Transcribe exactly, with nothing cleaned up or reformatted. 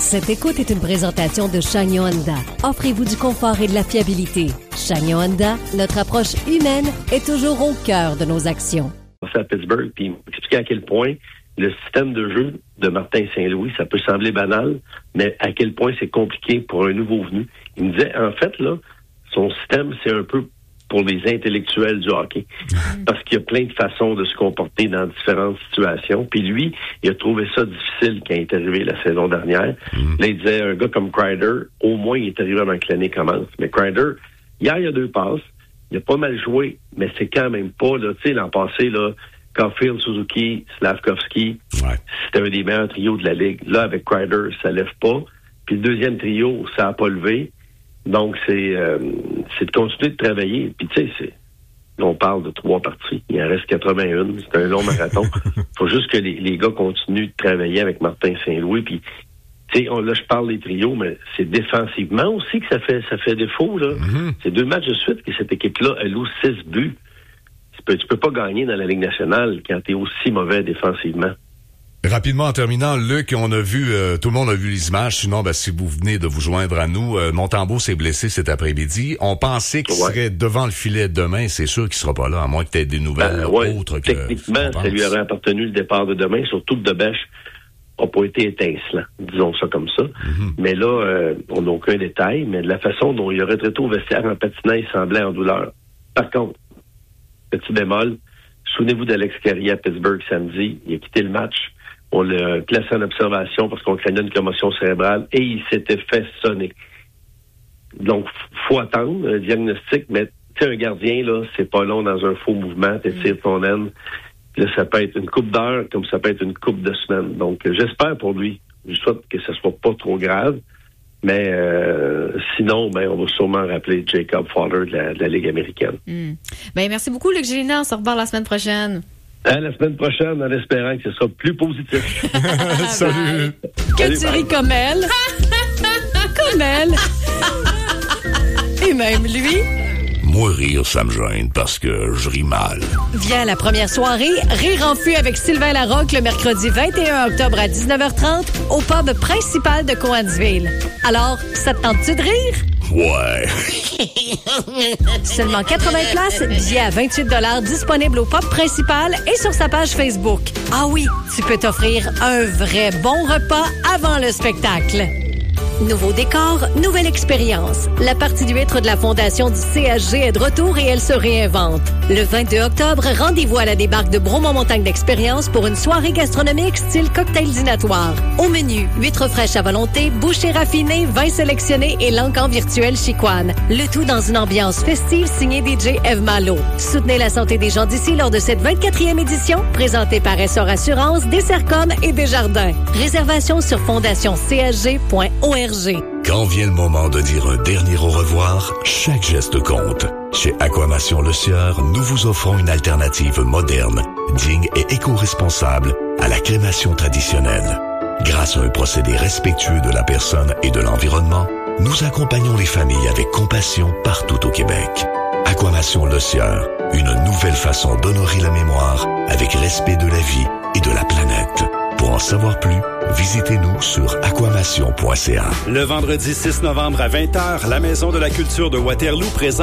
Cette écoute est une présentation de Chagnon Honda. Offrez-vous du confort et de la fiabilité. Chagnon Honda, notre approche humaine est toujours au cœur de nos actions. C'est à Pittsburgh, puis il m'expliquait à quel point le système de jeu de Martin Saint-Louis, ça peut sembler banal, mais à quel point c'est compliqué pour un nouveau venu. Il me disait, en fait, là, son système, c'est un peu pour les intellectuels du hockey. Parce qu'il y a plein de façons de se comporter dans différentes situations. Puis lui, il a trouvé ça difficile quand il est arrivé la saison dernière. Mm. Là, il disait, un gars comme Kreider, au moins, il est arrivé avant que l'année commence. Mais Kreider, hier, il y a deux passes. Il a pas mal joué, mais c'est quand même pas, là, tu sais, l'an passé, là, Caulfield, Suzuki, Slavkovski, ouais. C'était un des meilleurs trios de la Ligue. Là, avec Kreider, ça lève pas. Puis le deuxième trio, ça a pas levé. Donc, c'est euh, c'est de continuer de travailler. Puis, tu sais, c'est on parle de trois parties. Il en reste quatre-vingt-un. C'est un long marathon. Faut juste que les, les gars continuent de travailler avec Martin Saint-Louis. Puis, tu sais, là, je parle des trios, mais c'est défensivement aussi que ça fait ça fait défaut, là. Mm-hmm. C'est deux matchs de suite que cette équipe-là, elle ouvre six buts. Tu peux, tu peux pas gagner dans la Ligue nationale quand t'es aussi mauvais défensivement. Rapidement, en terminant, Luc, on a vu, euh, tout le monde a vu les images. Sinon, ben, si vous venez de vous joindre à nous, euh, Montembeault s'est blessé cet après-midi. On pensait qu'il ouais. serait devant le filet demain. C'est sûr qu'il sera pas là, à moins que tu aies des nouvelles ben, ouais. autres que... Techniquement, ça lui aurait appartenu le départ de demain, surtout que Debèche n'a pas été étincelant, disons ça comme ça. Mm-hmm. Mais là, euh, on n'a aucun détail, mais de la façon dont il aurait traité au vestiaire en patinant, il semblait en douleur. Par contre, petit bémol, souvenez-vous d'Alex Carrier à Pittsburgh samedi, il a quitté le match. On l'a placé en observation parce qu'on craignait une commotion cérébrale et il s'était fait sonner. Donc, faut attendre un diagnostic, mais tu sais, un gardien, là, c'est pas long dans un faux mouvement, t'étires ton aine. Là, ça peut être une couple d'heures comme ça peut être une couple de semaines. Donc, j'espère pour lui. Je souhaite que ça soit pas trop grave. Mais euh, sinon, ben, on va sûrement rappeler Jacob Fowler de la, de la Ligue américaine. Mm. Ben, merci beaucoup, Luc Gélina. On se reparle la semaine prochaine. À la semaine prochaine, en espérant que ce sera plus positif. Salut! Que Salut, tu ris comme elle. Comme elle. Et même lui. Moi, rire, ça me gêne parce que je ris mal. Viens à la première soirée, Rire en fût avec Sylvain Larocque le mercredi vingt et un octobre à dix-neuf heures trente au pub principal de Coansville. Alors, ça te tente-tu de rire? Ouais. Seulement quatre-vingts places, billets à vingt-huit dollars disponibles au pub principal et sur sa page Facebook. Ah oui, tu peux t'offrir un vrai bon repas avant le spectacle. Nouveau décor, nouvelle expérience. La partie du huître de la Fondation du C H G est de retour et elle se réinvente. Le vingt-deux octobre, rendez-vous à la débarque de Bromont-Montagne d'Expérience pour une soirée gastronomique style cocktail dînatoire. Au menu, huîtres fraîches à volonté, bouchées raffinées, vins sélectionnés et l'encan virtuel Chicoine. Le tout dans une ambiance festive signée D J Eve Malo. Soutenez la santé des gens d'ici lors de cette vingt-quatrième édition, présentée par Essor Assurance, Dessercom et Desjardins. Réservation sur fondation c h g point org. Quand vient le moment de dire un dernier au revoir, chaque geste compte. Chez Aquamation Le Sieur, nous vous offrons une alternative moderne, digne et éco-responsable à la crémation traditionnelle. Grâce à un procédé respectueux de la personne et de l'environnement, nous accompagnons les familles avec compassion partout au Québec. Aquamation Le Sieur, une nouvelle façon d'honorer la mémoire avec respect de la vie et de la planète. Pour en savoir plus, visitez-nous sur aquamation point c a. Le vendredi six novembre à vingt heures, la Maison de la Culture de Waterloo présente